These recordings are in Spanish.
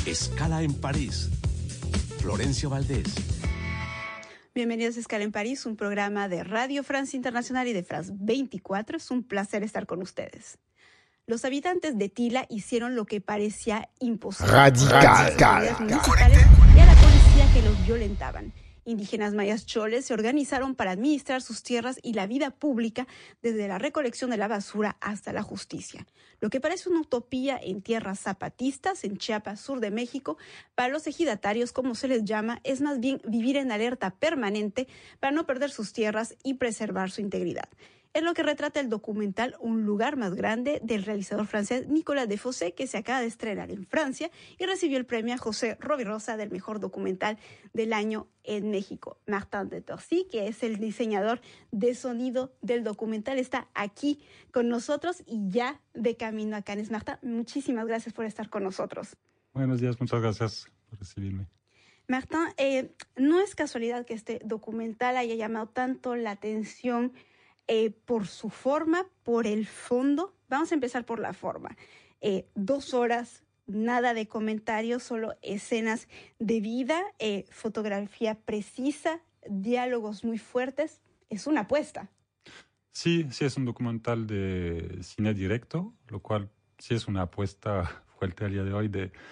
Escala en París. Florencio Valdés. Bienvenidos a Escala en París, un programa de Radio France Internacional y de France 24. Es un placer estar con ustedes. Los habitantes de Tila hicieron lo que parecía imposible. Radical. Municipales y a la policía que los violentaban. Indígenas mayas choles se organizaron para administrar sus tierras y la vida pública desde la recolección de la basura hasta la justicia. Lo que parece una utopía en tierras zapatistas, en Chiapas, sur de México, para los ejidatarios, como se les llama, es más bien vivir en alerta permanente para no perder sus tierras y preservar su integridad. Es lo que retrata el documental Un lugar más grande del realizador francés Nicolas Defossé, que se acaba de estrenar en Francia y recibió el premio José Rovirosa del mejor documental del año en México. Martin de Torcy, que es el diseñador de sonido del documental, está aquí con nosotros y ya de camino a Cannes. Martin, muchísimas gracias por estar con nosotros. Buenos días, muchas gracias por recibirme. Martin, no es casualidad que este documental haya llamado tanto la atención por su forma, por el fondo. Vamos a empezar por la forma. 2 horas, nada de comentarios, solo escenas de vida, fotografía precisa, diálogos muy fuertes. Es una apuesta. Sí, es un documental de cine directo, lo cual sí es una apuesta fuerte al día de hoy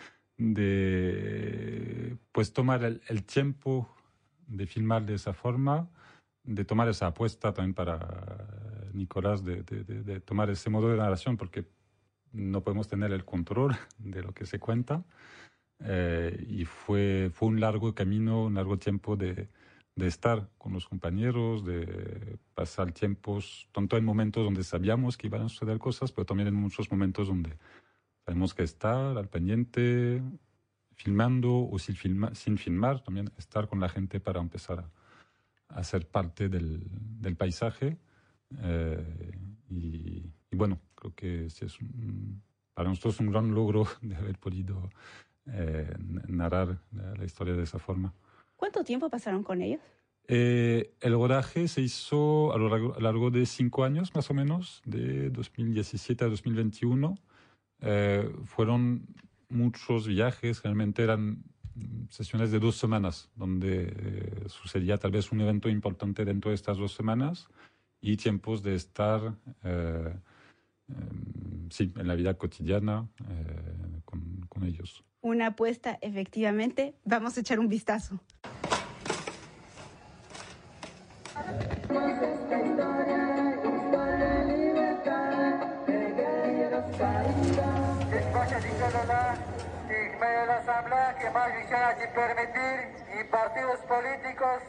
de pues tomar el tiempo de filmar de esa forma, de tomar esa apuesta también para Nicolás, de tomar ese modo de narración, porque no podemos tener el control de lo que se cuenta. Y fue un largo camino, un largo tiempo de estar con los compañeros, de pasar tiempos, tanto en momentos donde sabíamos que iban a suceder cosas, pero también en muchos momentos donde tenemos que estar al pendiente, filmando o sin filmar, también estar con la gente para empezar a ser parte del paisaje. Y bueno, creo que sí para nosotros es un gran logro de haber podido narrar la historia de esa forma. ¿Cuánto tiempo pasaron con ellos? El rodaje se hizo a lo largo de 5 años más o menos, de 2017 a 2021. Fueron muchos viajes, realmente eran sesiones de 2 semanas, donde sucedía tal vez un evento importante dentro de estas 2 semanas y tiempos de estar en la vida cotidiana con ellos. Una apuesta, efectivamente. Vamos a echar un vistazo. La asamblea que más quisiera sin permitir y partidos políticos.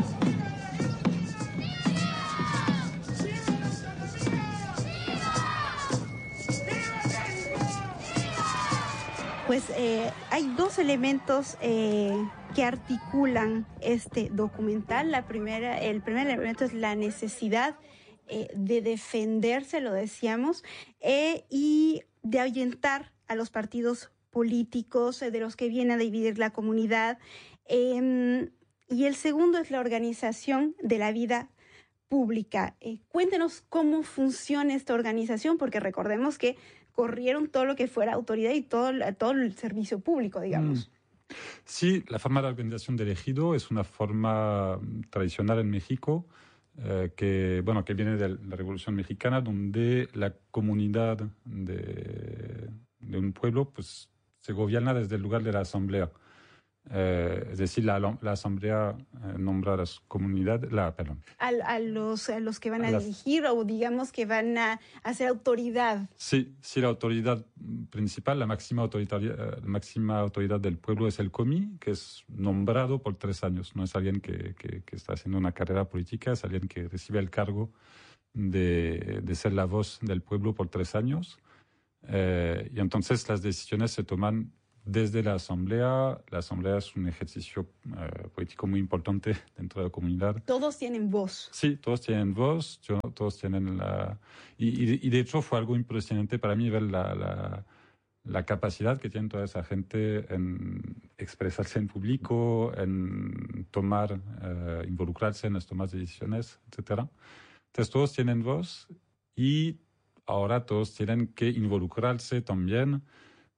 Pues hay 2 elementos que articulan este documental. El primer elemento es la necesidad de defenderse, lo decíamos, y de ahuyentar a los partidos políticos, de los que vienen a dividir la comunidad. Y el segundo es la organización de la vida pública. Cuéntenos cómo funciona esta organización, porque recordemos que corrieron todo lo que fuera autoridad y todo el servicio público, digamos. Sí, la forma de organización del ejido es una forma tradicional en México que viene de la Revolución Mexicana, donde la comunidad de un pueblo pues se gobierna desde el lugar de la asamblea. Es decir, la asamblea nombra a las comunidades, a los que van a dirigir o digamos que van a hacer autoridad. Sí, la autoridad principal, la máxima autoridad del pueblo es el comí, que es nombrado por 3 años. No es alguien que está haciendo una carrera política, es alguien que recibe el cargo de ser la voz del pueblo por 3 años. Y entonces las decisiones se toman desde la asamblea. La asamblea es un ejercicio político muy importante dentro de la comunidad. Todos tienen voz. Sí, todos tienen voz, todos tienen y de hecho fue algo impresionante para mí ver la capacidad que tiene toda esa gente en expresarse en público, en involucrarse en las tomas de decisiones, etc. Entonces todos tienen voz y ahora todos tienen que involucrarse también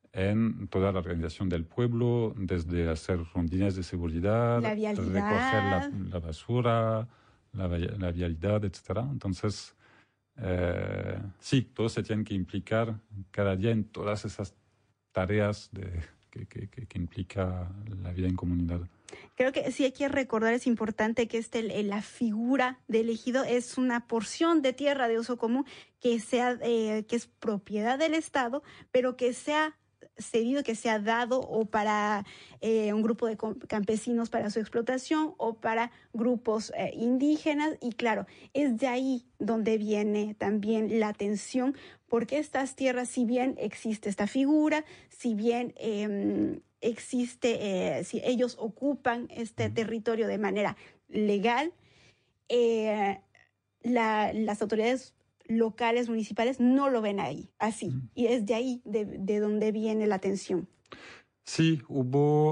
en toda la organización del pueblo, desde hacer rondines de seguridad, La recoger vialidad. la basura, la vialidad, etc. Entonces, sí, todos se tienen que implicar cada día en todas esas tareas que implica la vida en comunidad. Creo que sí hay que recordar, es importante que la figura del ejido es una porción de tierra de uso común que es propiedad del Estado, pero que sea cedido, que sea dado o para un grupo de campesinos para su explotación o para grupos indígenas. Y claro, es de ahí donde viene también la tensión, porque estas tierras, si bien existe esta figura, si bien si ellos ocupan este territorio de manera legal, las autoridades locales, municipales, no lo ven ahí, así. Y es de ahí de donde viene la tensión. Sí, hubo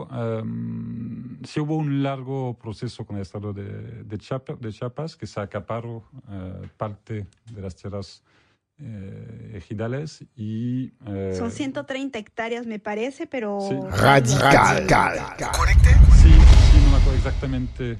un largo proceso con el Estado de Chiapas que se acaparó parte de las tierras ejidales y... Son 130 hectáreas, me parece, pero... Sí. Radical. Sí, no me acuerdo exactamente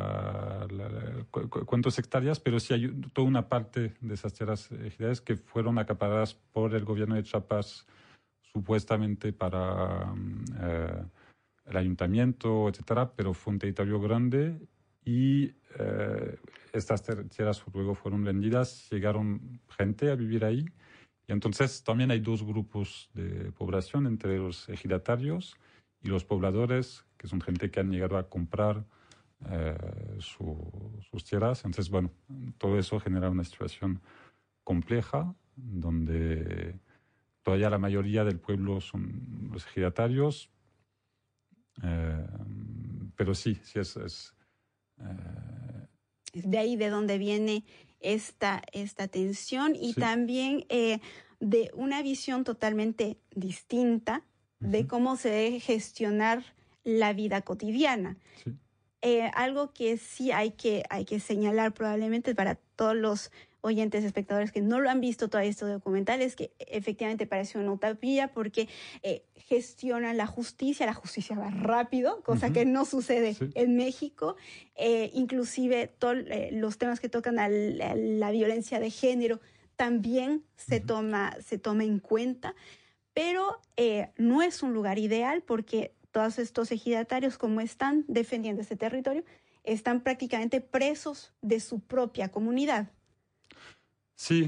cuántas hectáreas, pero sí hay toda una parte de esas tierras ejidales que fueron acaparadas por el gobierno de Chiapas supuestamente para el ayuntamiento, etcétera, pero fue un territorio grande y estas tierras luego fueron vendidas, llegaron gente a vivir ahí y entonces también hay dos grupos de población entre los ejidatarios y los pobladores, que son gente que han llegado a comprar sus tierras. Entonces, bueno, todo eso genera una situación compleja donde todavía la mayoría del pueblo son los ejidatarios, pero sí es de ahí de donde viene esta tensión y sí. También de una visión totalmente distinta de cómo se debe gestionar la vida cotidiana. Sí. Algo que sí hay que señalar probablemente para todos los oyentes, espectadores que no lo han visto todavía este documental, es que efectivamente parece una utopía porque gestionan la justicia va rápido, cosa que no sucede en México. Inclusive los temas que tocan a la violencia de género también se toma en cuenta, pero no es un lugar ideal porque todos estos ejidatarios, como están defendiendo este territorio, están prácticamente presos de su propia comunidad. Sí,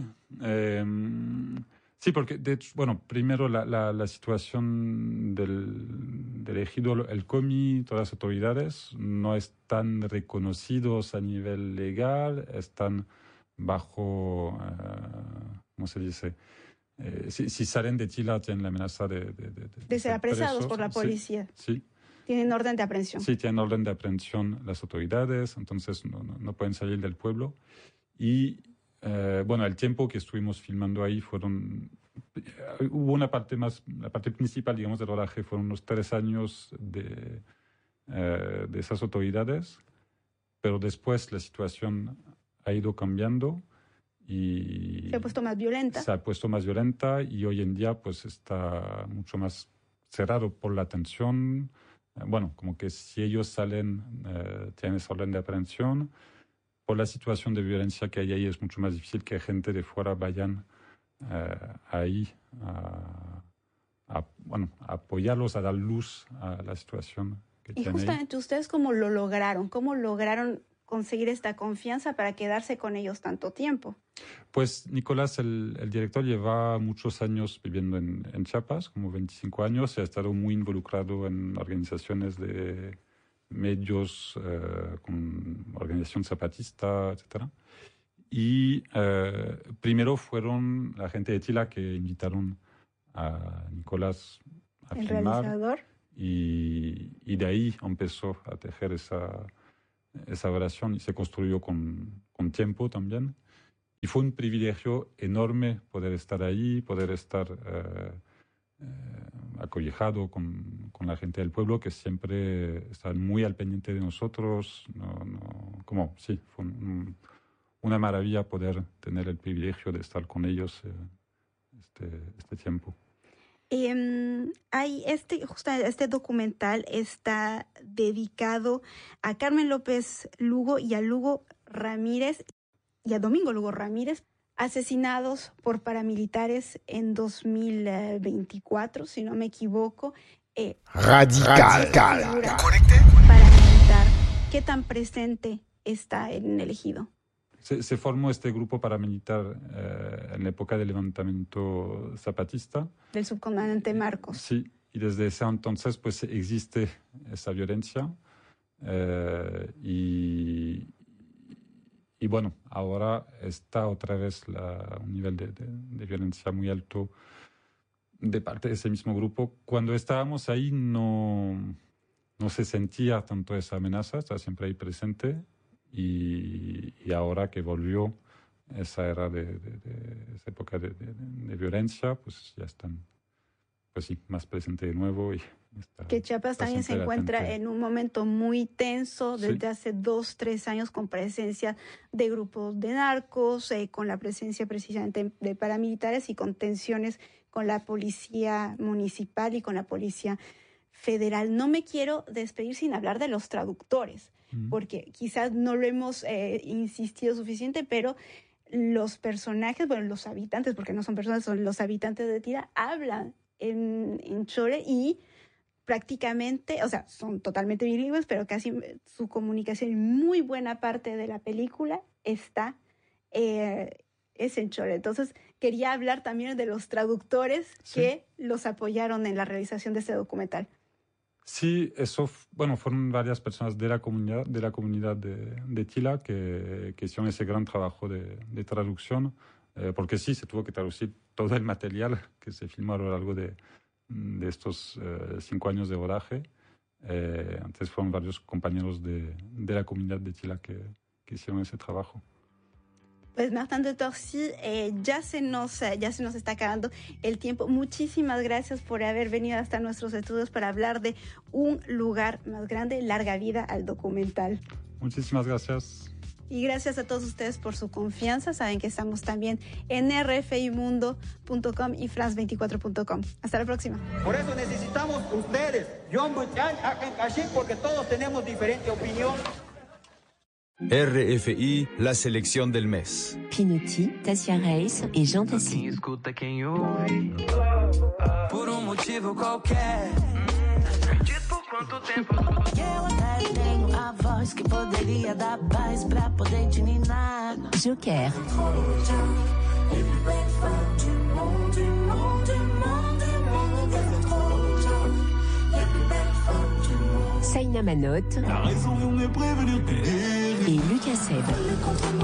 sí, porque de hecho, bueno, primero la situación del ejido, el COMI, todas las autoridades no están reconocidos a nivel legal, están bajo, ¿cómo se dice? Si salen de Tila tienen la amenaza de ser apresados por la policía. Sí. Tienen orden de aprehensión. Sí, tienen orden de aprehensión las autoridades, entonces no pueden salir del pueblo. Y bueno, el tiempo que estuvimos filmando ahí hubo una parte la parte principal, digamos, del rodaje fueron unos 3 años de esas autoridades, pero después la situación ha ido cambiando y se ha puesto más violenta. Se ha puesto más violenta y hoy en día pues está mucho más cerrado por la tensión. Bueno, como que si ellos salen, tienen esa orden de aprehensión. Por la situación de violencia que hay ahí es mucho más difícil que gente de fuera vayan ahí a apoyarlos, a dar luz a la situación que tienen. Y justamente ahí. ¿Ustedes cómo lo lograron? ¿Cómo lograron conseguir esta confianza para quedarse con ellos tanto tiempo? Pues Nicolás, el director, lleva muchos años viviendo en Chiapas, como 25 años, y ha estado muy involucrado en organizaciones de medios, con organización zapatista, etc. Y primero fueron la gente de Tila que invitaron a Nicolás a el filmar. Realizador. Y de ahí empezó a tejer esa relación y se construyó con tiempo también. Y fue un privilegio enorme poder estar ahí, poder estar acobijado con la gente del pueblo que siempre están muy al pendiente de nosotros. Sí, fue una maravilla poder tener el privilegio de estar con ellos este tiempo. Hay este documental está dedicado a Carmen López Lugo y a Lugo Ramírez y a Domingo Lugo Ramírez, asesinados por paramilitares en 2024, si no me equivoco. Radical. Paramilitar, ¿qué tan presente está en el ejido? Se formó este grupo paramilitar en la época del levantamiento zapatista. Del subcomandante Marcos. Sí, y desde ese entonces pues existe esa violencia y bueno, ahora está otra vez un nivel de violencia muy alto de parte de ese mismo grupo. Cuando estábamos ahí no se sentía tanto esa amenaza, está siempre ahí presente. Y ahora que volvió esa era esa época de violencia, pues ya están, pues sí, más presente de nuevo. Y que Chiapas también se encuentra en un momento muy tenso desde hace 2-3 años, con presencia de grupos de narcos, con la presencia precisamente de paramilitares y con tensiones con la policía municipal y con la policía federal. No me quiero despedir sin hablar de los traductores, porque quizás no lo hemos insistido suficiente, pero los personajes, bueno, los habitantes, porque no son personas, son los habitantes de Tila, hablan en chole y prácticamente, o sea, son totalmente bilingües, pero casi su comunicación, muy buena parte de la película es en chole. Entonces, quería hablar también de los traductores que los apoyaron en la realización de este documental. Sí, fueron varias personas de la comunidad de Tila que hicieron ese gran trabajo de traducción, porque sí, se tuvo que traducir todo el material que se filmó a lo largo de estos 5 años de rodaje. Antes fueron varios compañeros de la comunidad de Tila que hicieron ese trabajo. Pues Martin de Torcy, ya se nos está acabando el tiempo. Muchísimas gracias por haber venido hasta nuestros estudios para hablar de Un lugar más grande. Larga vida al documental. Muchísimas gracias. Y gracias a todos ustedes por su confianza. Saben que estamos también en rfimundo.com y france24.com. Hasta la próxima. Por eso necesitamos ustedes, porque todos tenemos diferente opinión. RFI, la selección del mes. Pinotti, Tassia Reis et Jean Tassi. Escuta quem ouve. Por motivo qualquer. Tipo quanto tempo. Eu até tenho a voz que poderia dar paz pra poder te ninar. Joker. Saïna Manotte. La raison de me prévenir. Et Lucas Seb.